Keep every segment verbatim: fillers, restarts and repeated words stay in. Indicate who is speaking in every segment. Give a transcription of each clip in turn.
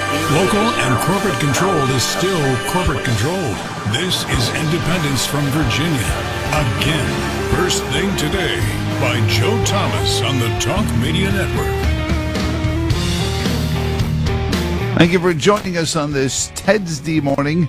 Speaker 1: Local and corporate controlled is still corporate controlled. This is Independence from Virginia. Again, First Thing Today by Joe Thomas on the Talk Media Network.
Speaker 2: Thank you for joining us on this Tedsday morning.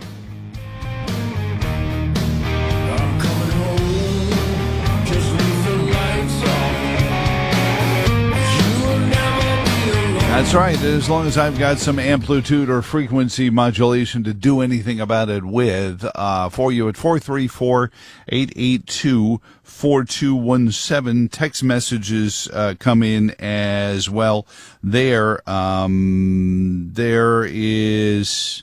Speaker 2: That's right. As long as I've got some amplitude or frequency modulation to do anything about it with, uh, for you at four three four, eight eight two, four two one seven. Text messages uh, come in as well. There, um, there is...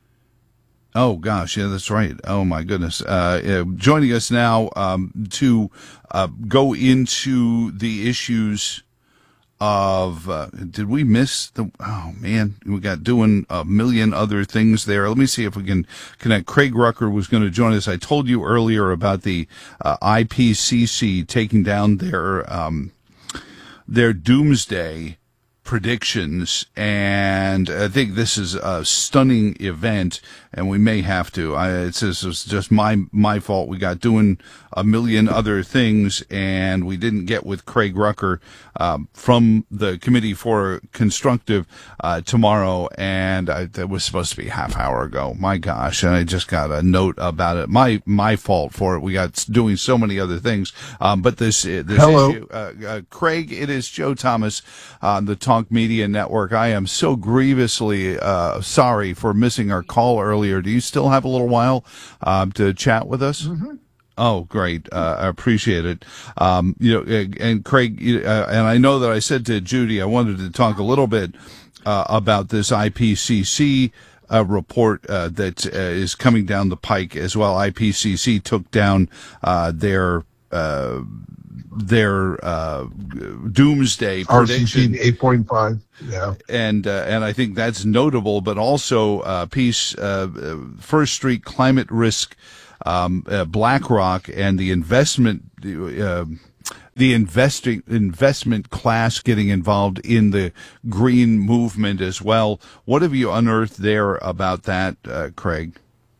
Speaker 2: Oh, gosh. Yeah, that's right. Oh, my goodness. Uh, uh, joining us now um, to uh, go into the issues of, uh, did we miss the, oh man, we got doing a million other things there. Let me see if we can connect. Craig Rucker was going to join us. I told you earlier about the uh, I P C C taking down their, um, their doomsday predictions, and I think this is a stunning event, and we may have to. I, it's just, it's just my my fault. We got doing a million other things, and we didn't get with Craig Rucker um, from the Committee for Constructive uh, tomorrow, and I, that was supposed to be a half hour ago. My gosh, and I just got a note about it. My my fault for it. We got doing so many other things, um, but this this
Speaker 3: Hello.
Speaker 2: issue, uh, uh, Craig. It is Joe Thomas on the Talk Media Network. I am so grievously uh, sorry for missing our call earlier. Do you still have a little while um, to chat with us?
Speaker 3: Mm-hmm.
Speaker 2: Oh, great. Uh, I appreciate it. Um, you know, and Craig, uh, and I know that I said to Judy, I wanted to talk a little bit uh, about this I P C C uh, report uh, that uh, is coming down the pike as well. I P C C took down uh, their uh, their uh, doomsday prediction.
Speaker 3: R C P eight point five, yeah.
Speaker 2: And uh, and I think that's notable, but also uh, piece uh, First Street Climate Risk, um, uh, BlackRock, and the investment uh, the investing investment class getting involved in the green movement as well. What have you unearthed there about that, uh, Craig?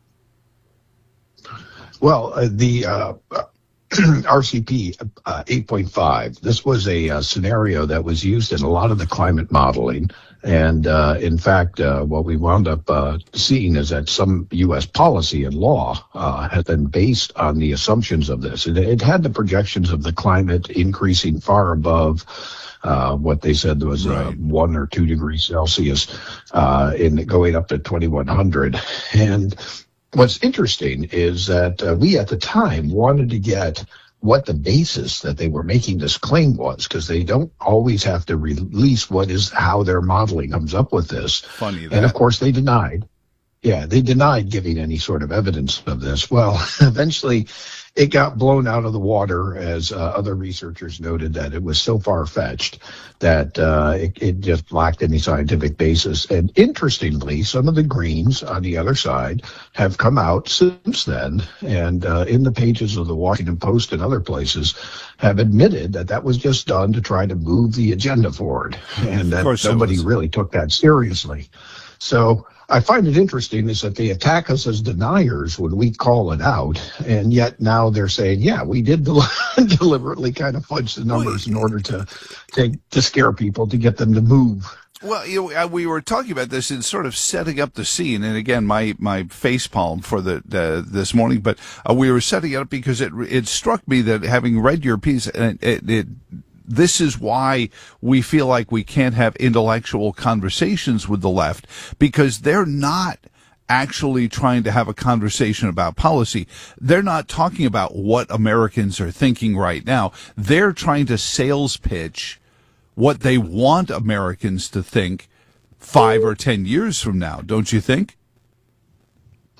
Speaker 3: Well, uh, the uh, R C P uh, eight point five, this was a uh, scenario that was used in a lot of the climate modeling. And uh, in fact, uh, what we wound up uh, seeing is that some U S policy and law uh, has been based on the assumptions of this. It, it had the projections of the climate increasing far above Uh, what they said was uh,
Speaker 2: right.
Speaker 3: one or two degrees Celsius uh, in going up to twenty-one hundred. And what's interesting is that uh, we at the time wanted to get what the basis that they were making this claim was, because they don't always have to release what is how their modeling comes up with this.
Speaker 2: Funny that.
Speaker 3: And of course they denied. Yeah, they denied giving any sort of evidence of this. Well, eventually it got blown out of the water, as uh, other researchers noted, that it was so far-fetched that uh, it, it just lacked any scientific basis. And interestingly, some of the Greens on the other side have come out since then, and uh, in the pages of the Washington Post and other places have admitted that that was just done to try to move the agenda forward, and that nobody really took that seriously. So I find it interesting is that they attack us as deniers when we call it out, and yet now they're saying, yeah, we did del- deliberately kind of fudge the numbers in order to, to to scare people, to get them to move.
Speaker 2: Well, you know, we were talking about this in sort of setting up the scene, and again, my my facepalm for the, the this morning, but uh, we were setting it up because it it struck me that having read your piece, and it, it this is why we feel like we can't have intellectual conversations with the left, because they're not actually trying to have a conversation about policy. They're not talking about what Americans are thinking right now. They're trying to sales pitch what they want Americans to think five or ten years from now, don't you think?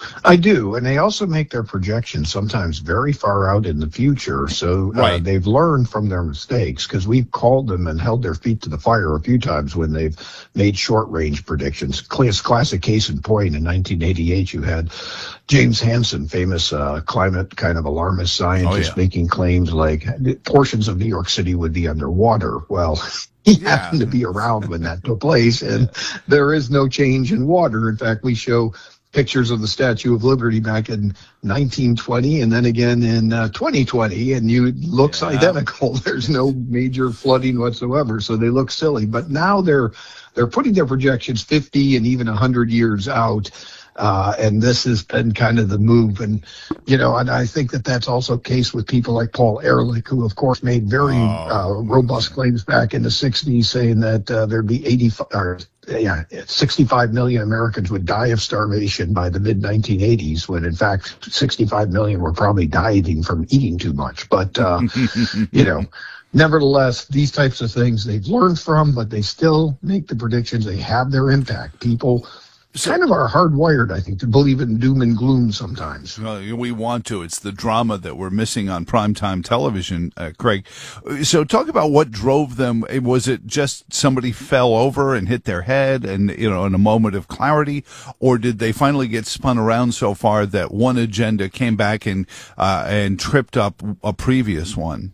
Speaker 3: I do, and they also make their projections sometimes very far out in the future. So uh,
Speaker 2: Right.
Speaker 3: they've learned from their mistakes, because we've called them and held their feet to the fire a few times when they've made short-range predictions. Class, classic case in point, in nineteen eighty-eight, you had James Hansen, famous uh, climate kind of alarmist scientist,
Speaker 2: Oh, yeah.
Speaker 3: making claims like portions of New York City would be underwater. Well, he
Speaker 2: Yeah.
Speaker 3: happened to be around when that took place, and there is no change in water. In fact, we show pictures of the Statue of Liberty back in nineteen twenty and then again in uh, twenty twenty, and you it looks
Speaker 2: Yeah.
Speaker 3: identical. There's no major flooding whatsoever, so they look silly. But now they're they're putting their projections fifty and even one hundred years out. Uh, and this has been kind of the move. And, you know, and I think that that's also the case with people like Paul Ehrlich, who, of course, made very uh, robust claims back in the sixties, saying that uh, there'd be eighty or yeah, sixty-five million Americans would die of starvation by the mid nineteen eighties, when in fact sixty-five million were probably dying from eating too much. But, uh, you know, nevertheless, these types of things they've learned from, but they still make the predictions. They have their impact. People kind of are hardwired, I think, to believe in doom and gloom sometimes.
Speaker 2: Well, we want to. It's the drama that we're missing on primetime television, uh, Craig. So talk about what drove them. Was it just somebody fell over and hit their head and, you know, in a moment of clarity? Or did they finally get spun around so far that one agenda came back and, uh, and tripped up a previous one?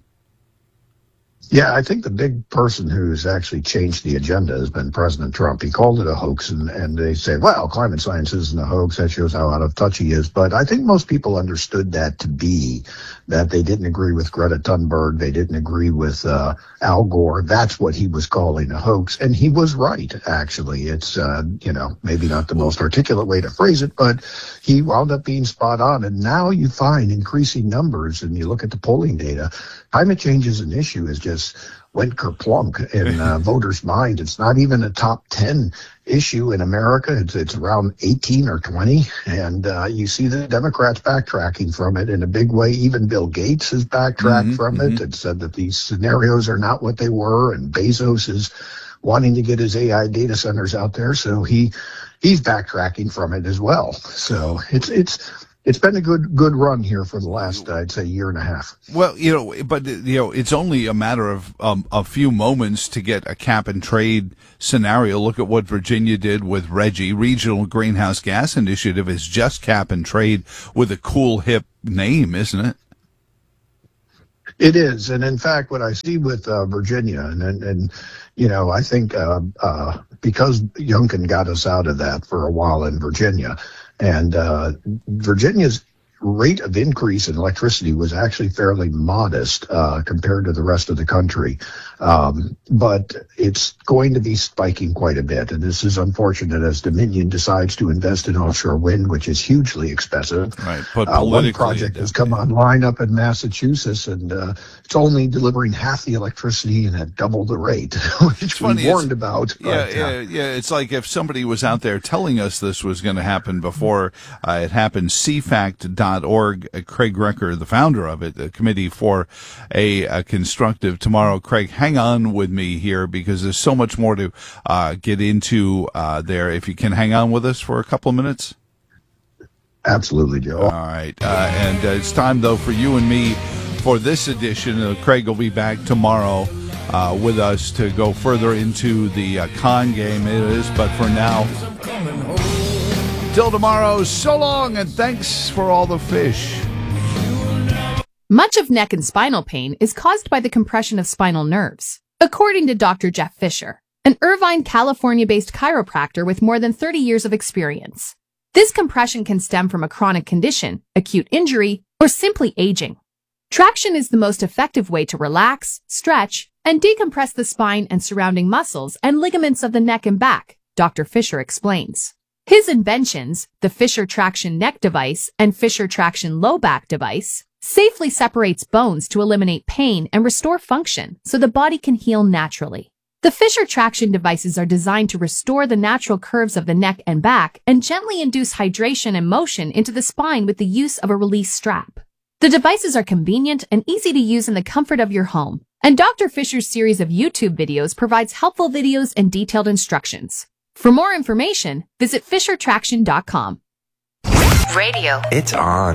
Speaker 3: Yeah, I think the big person who's actually changed the agenda has been President Trump. He called it a hoax, and, and they said, well, climate science isn't a hoax. That shows how out of touch he is. But I think most people understood that to be that they didn't agree with Greta Thunberg. They didn't agree with uh, Al Gore. That's what he was calling a hoax. And he was right, actually. It's, uh, you know, maybe not the most articulate way to phrase it, but he wound up being spot on. And now you find increasing numbers, and you look at the polling data, climate change as an issue is just went kerplunk in uh, voters' mind. It's not even a top ten issue in America. It's it's around eighteen or twenty, and uh, you see the Democrats backtracking from it in a big way. Even Bill Gates has backtracked
Speaker 2: Mm-hmm,
Speaker 3: from
Speaker 2: mm-hmm.
Speaker 3: it and said that these scenarios are not what they were, and Bezos is wanting to get his A I data centers out there, so he he's backtracking from it as well. So it's it's It's been a good good run here for the last, I'd say, year and a half.
Speaker 2: Well, you know, but, you know, it's only a matter of um, a few moments to get a cap and trade scenario. Look at what Virginia did with RGGI. Regional Greenhouse Gas Initiative is just cap and trade with a cool, hip name, isn't it?
Speaker 3: It is. And in fact, what I see with uh, Virginia, and, and, and, you know, I think uh, uh, because Youngkin got us out of that for a while in Virginia, and uh, Virginia's rate of increase in electricity was actually fairly modest uh, compared to the rest of the country. Um, but it's going to be spiking quite a bit. And this is unfortunate as Dominion decides to invest in offshore wind, which is hugely expensive.
Speaker 2: Right. But
Speaker 3: uh, one
Speaker 2: politically,
Speaker 3: project has come online up in Massachusetts, and uh, it's only delivering half the electricity and at double the rate, which we
Speaker 2: funny,
Speaker 3: warned
Speaker 2: it's-
Speaker 3: about.
Speaker 2: Yeah,
Speaker 3: but, uh,
Speaker 2: yeah, yeah. It's like if somebody was out there telling us this was going to happen before uh, it happened. C fact dot org. Uh, Craig Recker, the founder of it, the Committee for a, a Constructive Tomorrow. Craig, hang on with me here because there's so much more to uh, get into uh, there. If you can hang on with us for a couple of minutes.
Speaker 3: Absolutely, Joe.
Speaker 2: All right. Uh, and uh, it's time, though, for you and me for this edition. Uh, Craig will be back tomorrow uh, with us to go further into the uh, con game it is. But for now, till tomorrow, so long, and thanks for all the fish.
Speaker 4: Much of neck and spinal pain is caused by the compression of spinal nerves, according to Doctor Jeff Fisher, an Irvine, California-based chiropractor with more than thirty years of experience. This compression can stem from a chronic condition, acute injury, or simply aging. Traction is the most effective way to relax, stretch, and decompress the spine and surrounding muscles and ligaments of the neck and back, Doctor Fisher explains. His inventions, the Fisher Traction Neck Device and Fisher Traction Low Back Device, safely separates bones to eliminate pain and restore function so the body can heal naturally. The Fisher Traction devices are designed to restore the natural curves of the neck and back and gently induce hydration and motion into the spine with the use of a release strap. The devices are convenient and easy to use in the comfort of your home, and Doctor Fisher's series of YouTube videos provides helpful videos and detailed instructions. For more information, visit fisher traction dot com.
Speaker 5: Radio.
Speaker 6: It's on.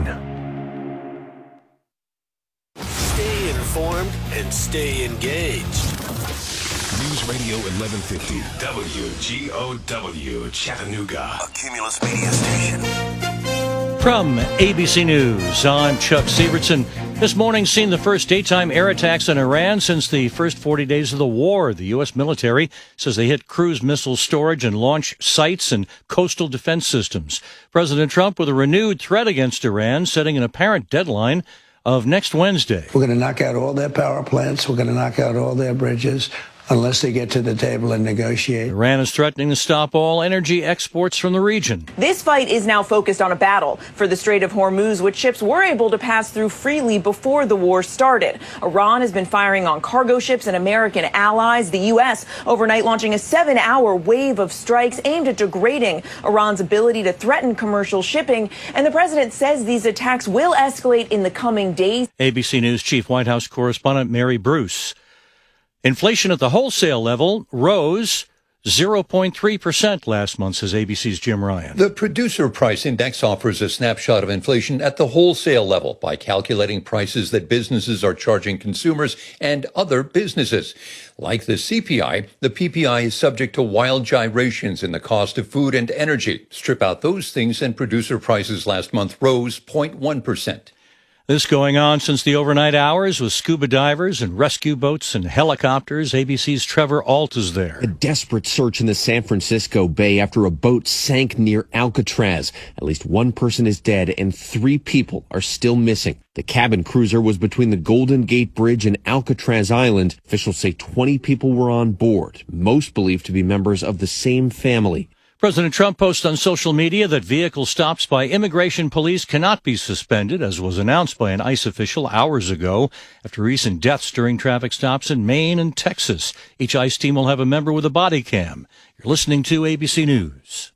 Speaker 7: Stay informed and stay engaged.
Speaker 1: News Radio eleven fifty, W G O W, Chattanooga.
Speaker 7: A Cumulus Media Station.
Speaker 8: From A B C News, I'm Chuck Sievertson. This morning seen the first daytime air attacks on Iran since the first forty days of the war. The U S military says they hit cruise missile storage and launch sites and coastal defense systems. President Trump with a renewed threat against Iran, setting an apparent deadline of next Wednesday.
Speaker 9: We're going to knock out all their power plants. We're going to knock out all their bridges unless they get to the table and negotiate.
Speaker 8: Iran is threatening to stop all energy exports from the region.
Speaker 10: This fight is now focused on a battle for the Strait of Hormuz, which ships were able to pass through freely before the war started. Iran has been firing on cargo ships and American allies. The U S overnight launching a seven-hour wave of strikes aimed at degrading Iran's ability to threaten commercial shipping. And the president says these attacks will escalate in the coming days.
Speaker 8: A B C News Chief White House Correspondent Mary Bruce. Inflation at the wholesale level rose zero point three percent last month, says A B C's Jim Ryan.
Speaker 11: The Producer Price Index offers a snapshot of inflation at the wholesale level by calculating prices that businesses are charging consumers and other businesses. Like the C P I, the P P I is subject to wild gyrations in the cost of food and energy. Strip out those things and producer prices last month rose zero point one percent.
Speaker 8: This going on since the overnight hours with scuba divers and rescue boats and helicopters. A B C's Trevor Alt is there.
Speaker 12: A desperate search in the San Francisco Bay after a boat sank near Alcatraz. At least one person is dead and three people are still missing. The cabin cruiser was between the Golden Gate Bridge and Alcatraz Island. Officials say twenty people were on board, most believed to be members of the same family.
Speaker 8: President Trump posted on social media that vehicle stops by immigration police cannot be suspended, as was announced by an ICE official hours ago after recent deaths during traffic stops in Maine and Texas. Each ICE team will have a member with a body cam. You're listening to A B C News.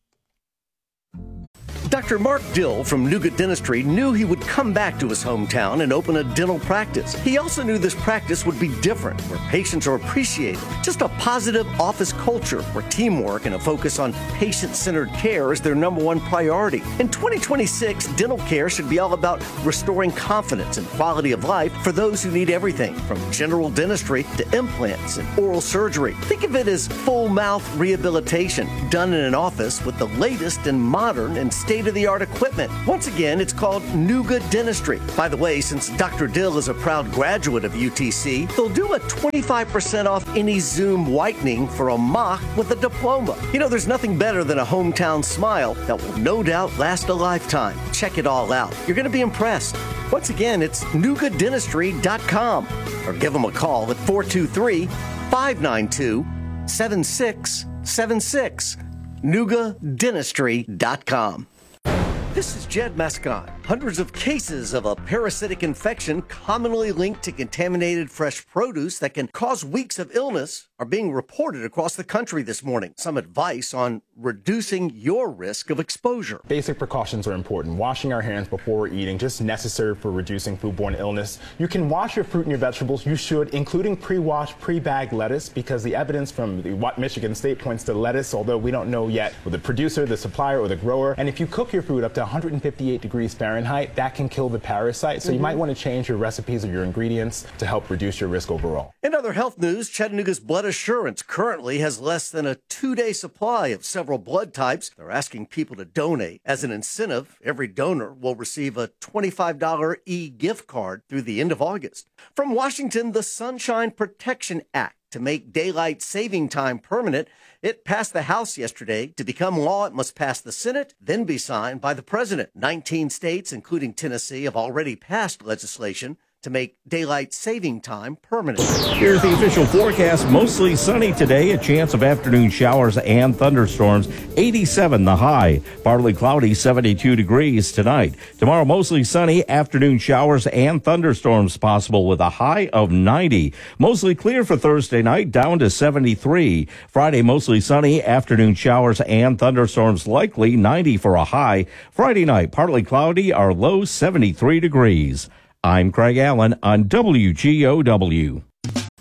Speaker 13: Doctor Mark Dill from Nuga Dentistry knew he would come back to his hometown and open a dental practice. He also knew this practice would be different, where patients are appreciated. Just a positive office culture where teamwork and a focus on patient-centered care is their number one priority. In twenty twenty-six, dental care should be all about restoring confidence and quality of life for those who need everything, from general dentistry to implants and oral surgery. Think of it as full mouth rehabilitation done in an office with the latest and modern and state-of-the-art equipment. Once again, it's called Nuga Dentistry. By the way, since Doctor Dill is a proud graduate of U T C, they'll do a twenty-five percent off any Zoom whitening for a mock with a diploma. You know, there's nothing better than a hometown smile that will no doubt last a lifetime. Check it all out. You're going to be impressed. Once again, it's nuga dentistry dot com or give them a call at four two three, five nine two, seven six seven six. nuga dentistry dot com. This is Jed Mascon. Hundreds of cases of a parasitic infection commonly linked to contaminated fresh produce that can cause weeks of illness are being reported across the country this morning. Some advice on reducing your risk of exposure.
Speaker 14: Basic precautions are important. Washing our hands before eating, just necessary for reducing foodborne illness. You can wash your fruit and your vegetables. You should, including pre-washed, pre-bagged lettuce, because the evidence from the Michigan State points to lettuce, although we don't know yet with the producer, the supplier, or the grower. And if you cook your food up to one hundred fifty-eight degrees Fahrenheit, that can kill the parasite. So mm-hmm. you might want to change your recipes or your ingredients to help reduce your risk overall.
Speaker 13: In other health news, Chattanooga's Blood Assurance currently has less than a two-day supply of several blood types. They're asking people to donate. As an incentive, every donor will receive a twenty-five dollars e-gift card through the end of August. From Washington, the Sunshine Protection Act to make daylight saving time permanent. It passed the House yesterday. To become law, it must pass the Senate, then be signed by the president. nineteen states, including Tennessee, have already passed legislation to make daylight saving time permanent.
Speaker 15: Here's the official forecast. Mostly sunny today, a chance of afternoon showers and thunderstorms. eighty-seven the high. Partly cloudy, seventy-two degrees tonight. Tomorrow, mostly sunny, afternoon showers and thunderstorms possible with a high of ninety. Mostly clear for Thursday night, down to seventy-three. Friday, mostly sunny, afternoon showers and thunderstorms likely, ninety for a high. Friday night, partly cloudy, our low seventy-three degrees. I'm Craig Allen on W G O W.
Speaker 13: Doctor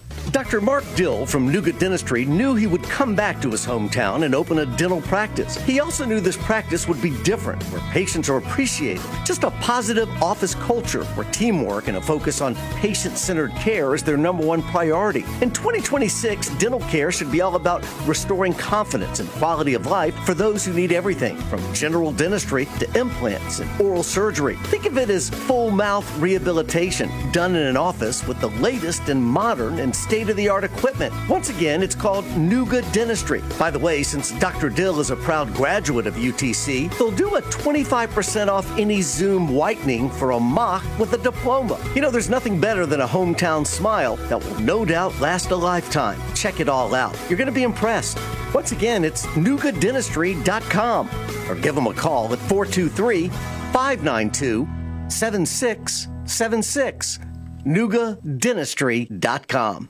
Speaker 13: Doctor Mark Dill from Nougat Dentistry knew he would come back to his hometown and open a dental practice. He also knew this practice would be different, where patients are appreciated. Just a positive office culture where teamwork and a focus on patient-centered care is their number one priority. In twenty twenty-six, dental care should be all about restoring confidence and quality of life for those who need everything from general dentistry to implants and oral surgery. Think of it as full mouth rehabilitation done in an office with the latest and modern and state-of-the-art equipment. Once again, it's called Nougat Dentistry. By the way, since Doctor Dill is a proud graduate of U T C, they'll do a twenty-five percent off any Zoom whitening for a mock with a diploma. You know, there's nothing better than a hometown smile that will no doubt last a lifetime. Check it all out. You're going to be impressed. Once again, it's nougat dentistry dot com or give them a call at four two three, five nine two, seven six seven six. nougat dentistry dot com.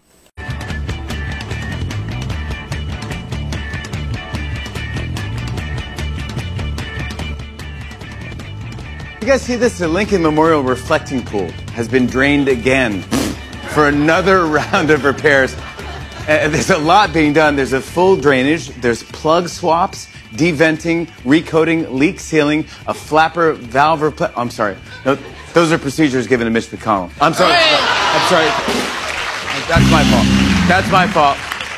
Speaker 5: You guys see this? The Lincoln Memorial Reflecting Pool has been drained again for another round of repairs. Uh, there's a lot being done. There's a full drainage. There's plug swaps, deventing, recoating, leak sealing, a flapper valve repl- I'm sorry. No, those are procedures given to Mitch McConnell. I'm sorry. I'm sorry. That's my fault. That's my fault.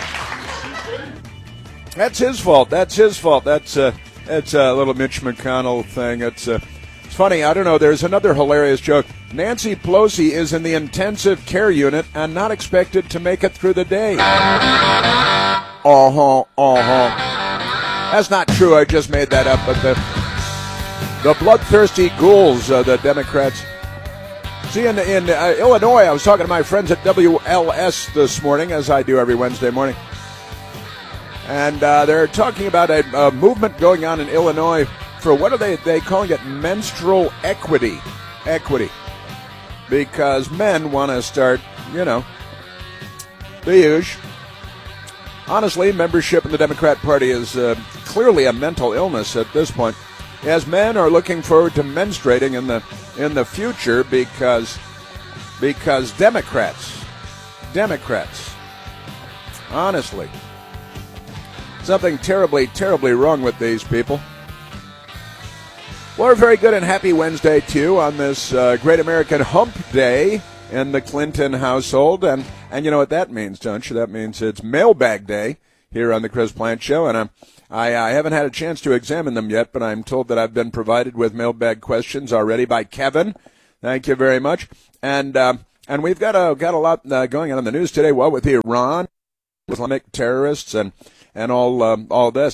Speaker 6: That's his fault. That's his fault. That's uh, that's a little Mitch McConnell thing. It's uh, it's funny. I don't know. There's another hilarious joke. Nancy Pelosi is in the intensive care unit and not expected to make it through the day. Uh-huh, uh-huh. That's not true. I just made that up. But the the bloodthirsty ghouls, uh, the Democrats. See, in, in uh, Illinois, I was talking to my friends at W L S this morning, as I do every Wednesday morning. And uh, they're talking about a, a movement going on in Illinois for, what are they, they calling it, menstrual equity. Equity. Because men want to start, you know, the usual. Honestly, membership in the Democrat Party is uh, clearly a mental illness at this point, as men are looking forward to menstruating in the in the future because because Democrats, Democrats, honestly, something terribly, terribly wrong with these people. Well, we're very good and happy Wednesday, too, on this uh, great American hump day in the Clinton household. And, and you know what that means, don't you? That means it's mailbag day here on the Chris Plant Show. And I'm, I, I haven't had a chance to examine them yet, but I'm told that I've been provided with mailbag questions already by Kevin. Thank you very much. And uh, and we've got a, got a lot uh, going on in the news today. Well, with Iran, Islamic terrorists, and, and all um, all this.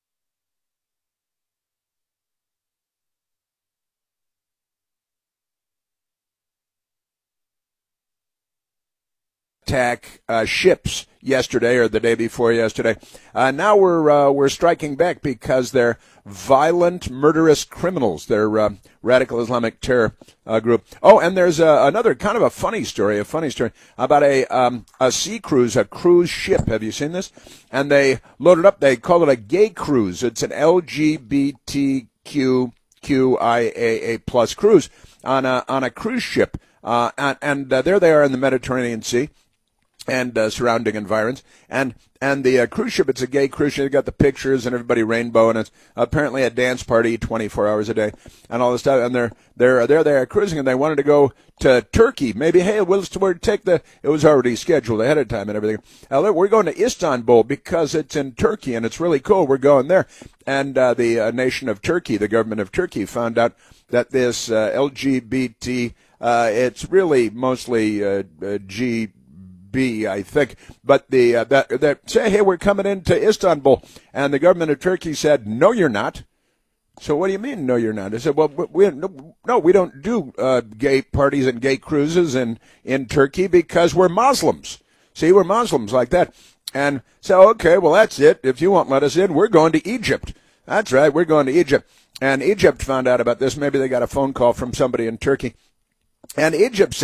Speaker 6: Attack uh, ships yesterday or the day before yesterday. Uh, now we're uh, we're striking back because they're violent, murderous criminals. They're uh, radical Islamic terror uh, group. Oh, and there's uh, another kind of a funny story, a funny story about a um, a sea cruise, a cruise ship. Have you seen this? And they loaded up. They call it a gay cruise. It's an L G B T Q Q I A A plus cruise on a on a cruise ship. Uh, and and uh, there they are in the Mediterranean Sea and uh, surrounding environs, and and the uh, cruise ship, it's a gay cruise ship. They got the pictures and everybody rainbow, and it's apparently a dance party twenty-four hours a day and all this stuff. And they're they're they're there cruising, and they wanted to go to Turkey. Maybe hey, we'll we'll take the. It was already scheduled ahead of time and everything. Uh, we're going to Istanbul because it's in Turkey and it's really cool. We're going there, and uh, the uh, nation of Turkey, the government of Turkey, found out that this uh, L G B T, uh, it's really mostly uh, uh, G. B, I think, but the uh, that that say, hey, we're coming into Istanbul, and the government of Turkey said, no, you're not. So what do you mean, no, you're not? I said, well, we no, no we don't do uh, gay parties and gay cruises in in Turkey because we're Muslims. See, we're Muslims like that. And so, okay, well, that's it. If you won't let us in, we're going to Egypt. That's right, we're going to Egypt. And Egypt found out about this. Maybe they got a phone call from somebody in Turkey. And Egypt said,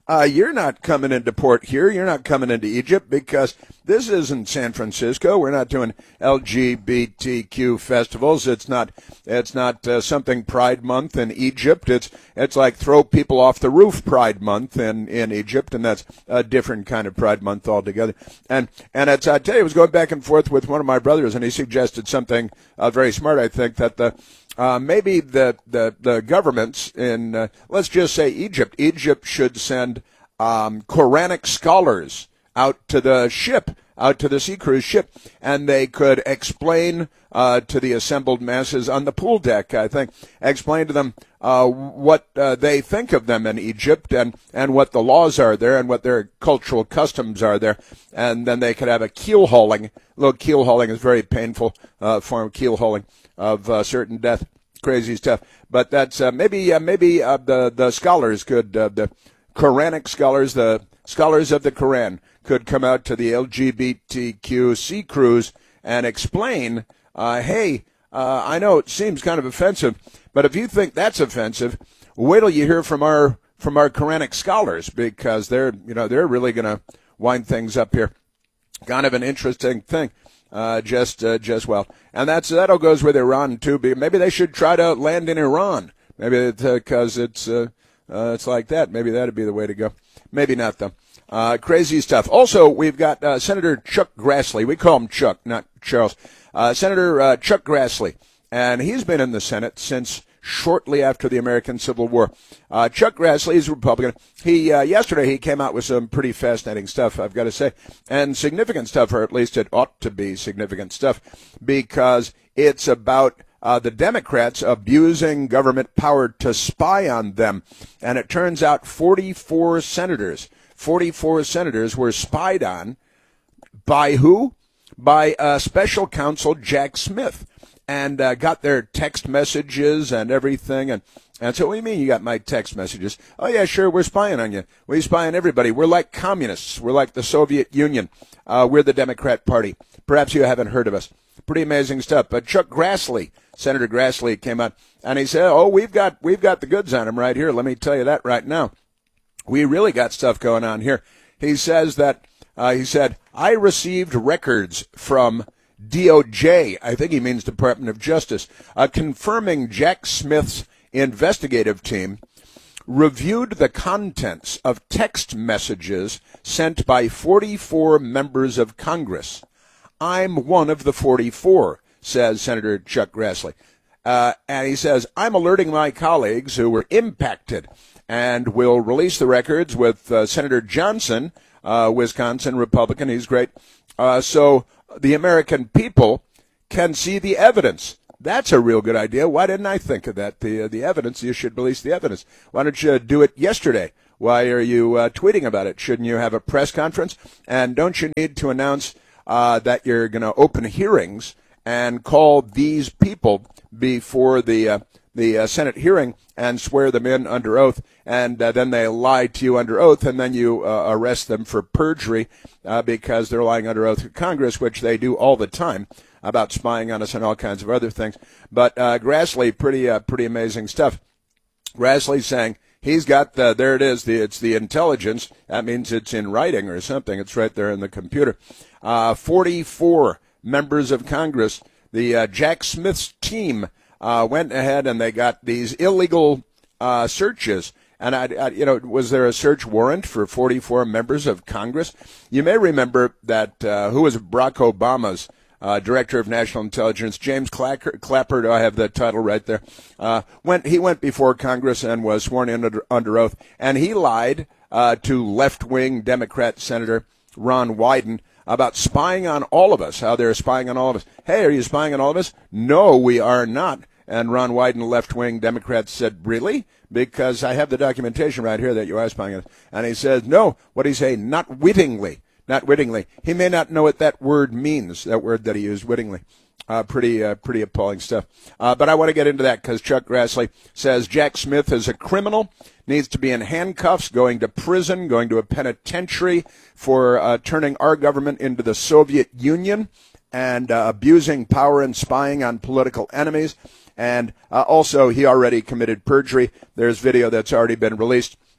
Speaker 6: uh, you're not coming into port here. You're not coming into Egypt because this isn't San Francisco. We're not doing L G B T Q festivals. It's not. It's not uh, something Pride Month in Egypt. It's it's like throw people off the roof Pride Month in, in Egypt, and that's a different kind of Pride Month altogether. And and it's I tell you, I was going back and forth with one of my brothers, and he suggested something uh, very smart. I think that the. Uh, maybe the, the, the governments in, uh, let's just say Egypt, Egypt should send um, Quranic scholars out to the ship, out to the sea cruise ship, and they could explain uh, to the assembled masses on the pool deck, I think, explain to them uh, what uh, they think of them in Egypt and, and what the laws are there and what their cultural customs are there. And then they could have a keel hauling. Look, keel hauling is very painful uh, form of keel hauling. Of uh, certain death, crazy stuff. But that's uh, maybe uh, maybe uh, the the scholars could uh, the Quranic scholars, the scholars of the Quran, could come out to the L G B T Q sea cruise and explain. Uh, hey, uh, I know it seems kind of offensive, but if you think that's offensive, wait till you hear from our from our Quranic scholars because they're you know they're really going to wind things up here. Kind of an interesting thing. Uh, just, uh, just well, and that's that'll goes with Iran too. Maybe they should try to land in Iran. Maybe because uh, it's uh, uh, it's like that. Maybe that'd be the way to go. Maybe not though. Uh, crazy stuff. Also, we've got uh, Senator Chuck Grassley. We call him Chuck, not Charles. Uh, Senator uh, Chuck Grassley, and he's been in the Senate since shortly after the American Civil War. Uh, Chuck Grassley is a Republican. He, uh, yesterday he came out with some pretty fascinating stuff, I've got to say, and significant stuff, or at least it ought to be significant stuff, because it's about uh, the Democrats abusing government power to spy on them. And it turns out forty-four senators, forty-four senators were spied on by who? By uh, special counsel Jack Smith. And uh, got their text messages and everything. And, and so, what do you mean you got my text messages? Oh, yeah, sure, we're spying on you. We spy on everybody. We're like communists. We're like the Soviet Union. Uh, we're the Democrat Party. Perhaps you haven't heard of us. Pretty amazing stuff. But Chuck Grassley, Senator Grassley, came out, and he said, oh, we've got we've got the goods on him right here. Let me tell you that right now. We really got stuff going on here. He says that, uh, he said, I received records from D O J, I think he means Department of Justice, uh, confirming Jack Smith's investigative team reviewed the contents of text messages sent by forty-four members of Congress. I'm one of the forty-four, says Senator Chuck Grassley. Uh, and he says, I'm alerting my colleagues who were impacted and will release the records with uh, Senator Johnson, uh, Wisconsin Republican. He's great. Uh, so the American people can see the evidence. That's a real good idea. Why didn't I think of that? The uh, the evidence, you should release the evidence. Why don't you do it yesterday? Why are you uh, tweeting about it? Shouldn't you have a press conference? And don't you need to announce uh, that you're going to open hearings and call these people before the uh, the uh, Senate hearing and swear them in under oath, and uh, then they lie to you under oath, and then you uh, arrest them for perjury uh, because they're lying under oath to Congress, which they do all the time about spying on us and all kinds of other things. But uh, Grassley, pretty uh, pretty amazing stuff. Grassley saying he's got the, there it is, the it's the intelligence. That means it's in writing or something. It's right there in the computer. Uh, forty-four members of Congress, the uh, Jack Smith's team, Uh, went ahead and they got these illegal uh, searches. And, I, I, you know, was there a search warrant for forty-four members of Congress? You may remember that, uh, who was Barack Obama's uh, Director of National Intelligence, James Clapper, Clapper, I have the title right there, uh, went, he went before Congress and was sworn in under, under oath. And he lied uh, to left-wing Democrat Senator Ron Wyden about spying on all of us, how they're spying on all of us. Hey, are you spying on all of us? No, we are not. And Ron Wyden, left-wing Democrats, said, really? Because I have the documentation right here that you are spying on us. And he says, no, what did he say? Not wittingly. Not wittingly. He may not know what that word means, that word that he used, wittingly. Uh, pretty, uh, pretty appalling stuff. Uh, but I want to get into that because Chuck Grassley says Jack Smith is a criminal, needs to be in handcuffs, going to prison, going to a penitentiary for uh, turning our government into the Soviet Union and uh, abusing power and spying on political enemies. And uh, also, he already committed perjury. There's video that's already been released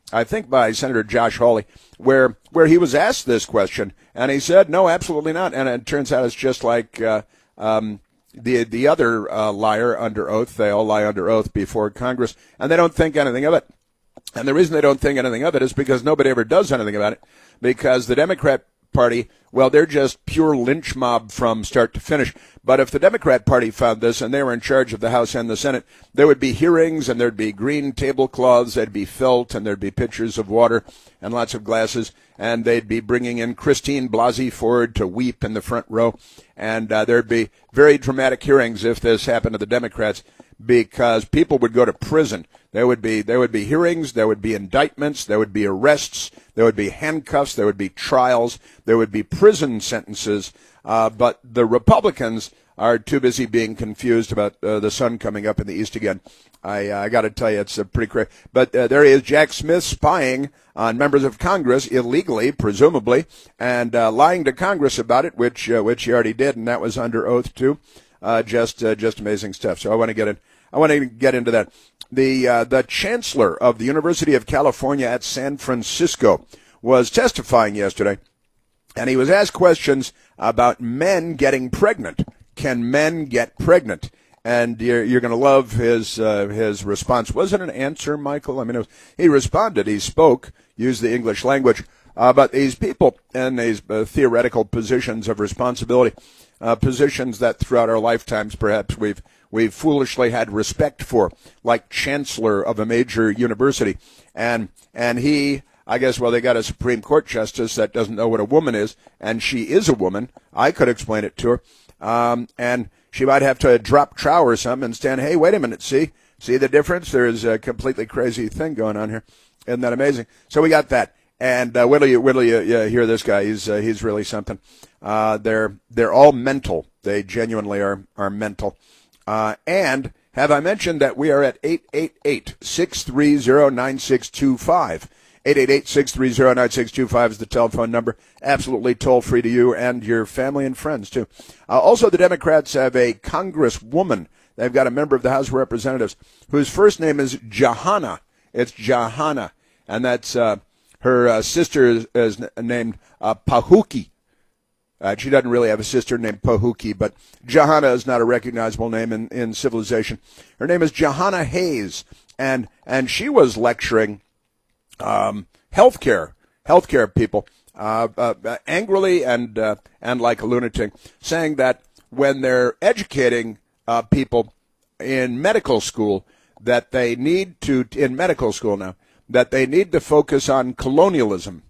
Speaker 6: I think by Senator Josh Hawley, where where he was asked this question, and he said, no, absolutely not. And it turns out it's just like uh, um, the the other uh, liar under oath. They all lie under oath before Congress, and they don't think anything of it. And the reason they don't think anything of it is because nobody ever does anything about it, because the Democrat Party, well, they're just pure lynch mob from start to finish. But if the Democrat Party found this and they were in charge of the House and the Senate, there would be hearings and there'd be green tablecloths, there'd be felt, and there'd be pitchers of water and lots of glasses, and they'd be bringing in Christine Blasey Ford to weep in the front row, and uh, there'd be very dramatic hearings if this happened to the Democrats, because people would go to prison. There would be there would be hearings, there would be indictments, there would be arrests, there would be handcuffs, there would be trials, there would be prison sentences. Uh, but the Republicans are too busy being confused about uh, the sun coming up in the east again. I uh, I got to tell you, it's a pretty crazy. But uh, there he is, Jack Smith, spying on members of Congress illegally, presumably, and uh, lying to Congress about it, which uh, which he already did, and that was under oath too. Uh, just uh, just amazing stuff. So I want to get in. I want to get into that. The uh, the chancellor of the University of California at San Francisco was testifying yesterday, and he was asked questions about men getting pregnant. Can men get pregnant? And you're, you're going to love his uh, his response. Was it an answer, Michael? I mean, it was, he responded. He spoke, used the English language. Uh, but these people in these uh, theoretical positions of responsibility, uh, positions that throughout our lifetimes perhaps we've we've foolishly had respect for, like chancellor of a major university. And and he, I guess, well, they got a Supreme Court justice that doesn't know what a woman is, and she is a woman. I could explain it to her. Um, and she might have to drop trow or something and stand, hey, wait a minute, see? See the difference? There's a completely crazy thing going on here. Isn't that amazing? So we got that. And uh, wait till you, wait till you uh, hear this guy. He's uh, he's really something. Uh, they're they're all mental. They genuinely are are mental. Uh, and have I mentioned that we are at eight eight eight, six three zero, nine six two five? eight eight eight, six three zero, nine six two five is the telephone number. Absolutely toll free to you and your family and friends too. Uh, also, the Democrats have a congresswoman. They've got a member of the House of Representatives whose first name is Johanna. It's Johanna, and that's. Uh, Her uh, sister is, is named uh, Pahuki. Uh, she doesn't really have a sister named Pahuki, but Johanna is not a recognizable name in, in civilization. Her name is Johanna Hayes, and and she was lecturing um, healthcare, healthcare people uh, uh, angrily and uh, and like a lunatic, saying that when they're educating uh, people in medical school, that they need to in medical school now. that they need to focus on colonialism,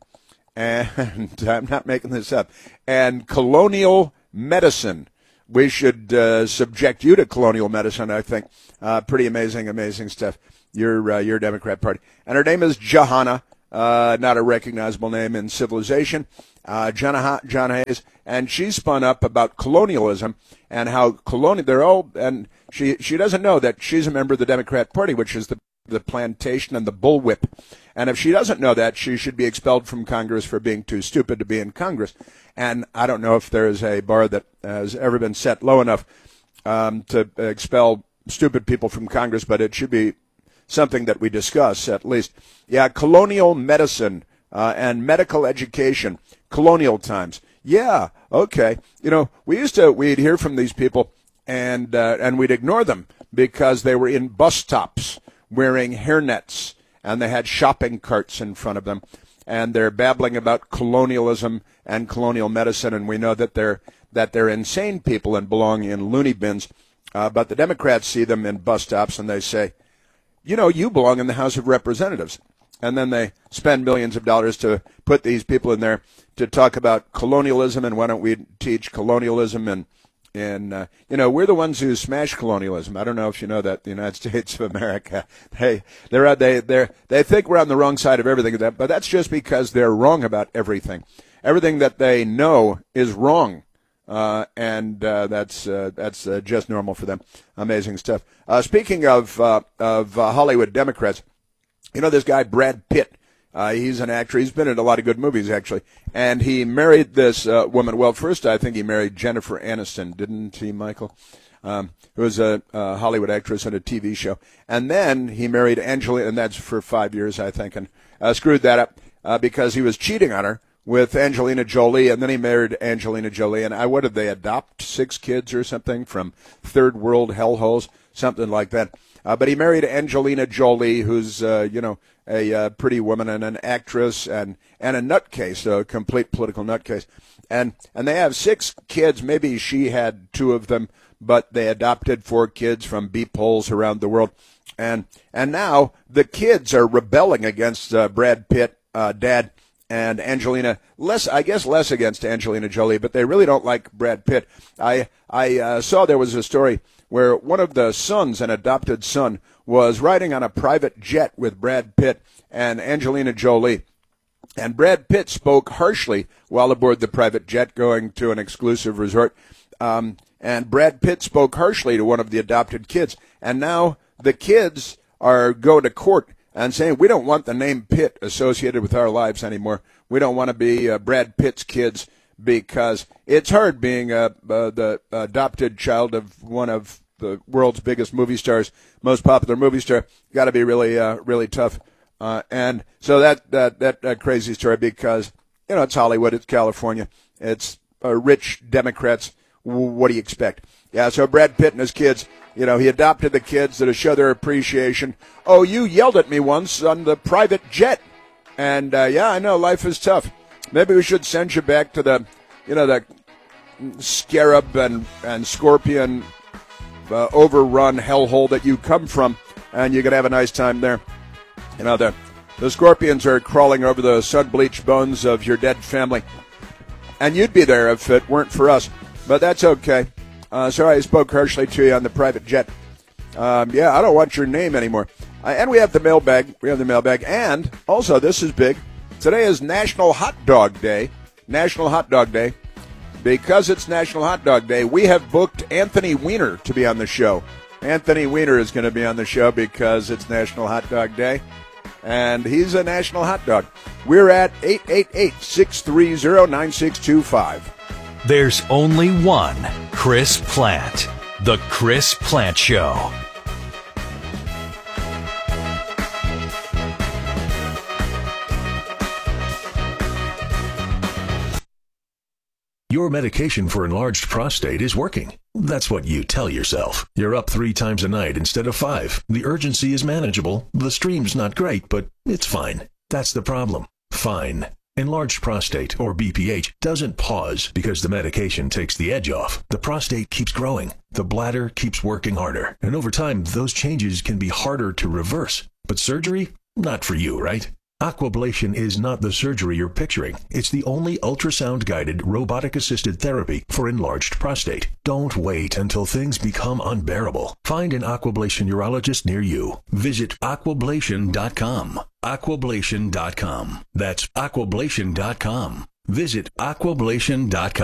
Speaker 6: and I'm not making this up, and colonial medicine. We should uh, subject you to colonial medicine, I think. Uh, pretty amazing, amazing stuff. Your uh, your Democrat Party. And her name is Johanna, uh, not a recognizable name in civilization, uh, John, John Hayes, and she spun up about colonialism and how colonial, they're all, and she, she doesn't know that she's a member of the Democrat Party, which is the the plantation and the bullwhip. And if she doesn't know that, she should be expelled from Congress for being too stupid to be in Congress. And I don't know if there is a bar that has ever been set low enough um, to expel stupid people from Congress, but it should be something that we discuss at least. Yeah, colonial medicine uh, and medical education, colonial times. Yeah, okay. You know, we used to, we'd hear from these people and uh, and we'd ignore them because they were in bus stops wearing hairnets, and they had shopping carts in front of them, and they're babbling about colonialism and colonial medicine, and we know that they're that they're insane people and belong in loony bins. Uh, but the Democrats see them in bus stops, and they say, you know, you belong in the House of Representatives. And then they spend millions of dollars to put these people in there to talk about colonialism, and why don't we teach colonialism and And, uh, you know, we're the ones who smash colonialism. I don't know if you know that, the United States of America, they, they're, they, they're, they think we're on the wrong side of everything, but that's just because they're wrong about everything. Everything that they know is wrong. Uh, and, uh, that's, uh, that's, uh, just normal for them. Amazing stuff. Uh, speaking of, uh, of, uh, Hollywood Democrats, you know, this guy, Brad Pitt. Uh, he's an actor. He's been in a lot of good movies, actually. And he married this uh, woman. Well, first, I think he married Jennifer Aniston, didn't he, Michael? um, who was a, a Hollywood actress on a T V show. And then he married Angelina, and that's for five years, I think, and uh, screwed that up uh, because he was cheating on her with Angelina Jolie, and then he married Angelina Jolie. And I, what did they adopt, six kids or something from third world hellholes, something like that. Uh, but he married Angelina Jolie, who's, uh, you know, a uh, pretty woman and an actress and, and a nutcase, a complete political nutcase. And and they have six kids. Maybe she had two of them, but they adopted four kids from beep holes around the world. And and now the kids are rebelling against uh, Brad Pitt, uh, dad, and Angelina. Less, I guess, less against Angelina Jolie, but they really don't like Brad Pitt. I I uh, saw there was a story where one of the sons, an adopted son, was riding on a private jet with Brad Pitt and Angelina Jolie. And Brad Pitt spoke harshly while aboard the private jet going to an exclusive resort. Um, and Brad Pitt spoke harshly to one of the adopted kids. And now the kids are going to court and saying, we don't want the name Pitt associated with our lives anymore. We don't want to be uh, Brad Pitt's kids because it's hard being uh, uh, the adopted child of one of the world's biggest movie stars, most popular movie star. Got to be really, uh, really tough. Uh, and so that, that, that, that crazy story because, you know, it's Hollywood, it's California, it's uh, rich Democrats. W- what do you expect? Yeah, so Brad Pitt and his kids, you know, he adopted the kids to show their appreciation. Oh, you yelled at me once on the private jet. And, uh, yeah, I know, life is tough. Maybe we should send you back to the, you know, the scarab and, and scorpion uh, overrun hellhole that you come from, and you can have a nice time there. You know, the, the scorpions are crawling over the sun-bleached bones of your dead family. And you'd be there if it weren't for us. But that's okay. Uh, sorry I spoke harshly to you on the private jet. Um, yeah, I don't want your name anymore. Uh, and we have the mailbag. We have the mailbag. And also, this is big. Today is National Hot Dog Day. National Hot Dog Day. Because it's National Hot Dog Day, we have booked Anthony Weiner to be on the show. Anthony Weiner is going to be on the show because it's National Hot Dog Day. And he's a national hot dog. We're at eight eight eight, six three zero, nine six two five.
Speaker 16: There's only one Chris Plant. The Chris Plant Show.
Speaker 17: Your medication for enlarged prostate is working. That's what you tell yourself. You're up three times a night instead of five. The urgency is manageable. The stream's not great, but it's fine. That's the problem. Fine. Enlarged prostate, or B P H, doesn't pause because the medication takes the edge off. The prostate keeps growing. The bladder keeps working harder. And over time, those changes can be harder to reverse. But surgery? Not for you, right? Aquablation is not the surgery you're picturing. It's the only ultrasound-guided, robotic-assisted therapy for enlarged prostate. Don't wait until things become unbearable. Find an Aquablation urologist near you. Visit aquablation dot com. aquablation dot com. That's aquablation dot com. Visit aquablation dot com.